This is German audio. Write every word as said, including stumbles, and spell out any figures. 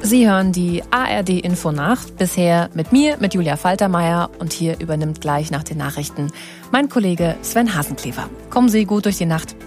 Sie hören die A R D-Infonacht, bisher mit mir, mit Julia Faltermeier, und hier übernimmt gleich nach den Nachrichten mein Kollege Sven Hasenclever. Kommen Sie gut durch die Nacht.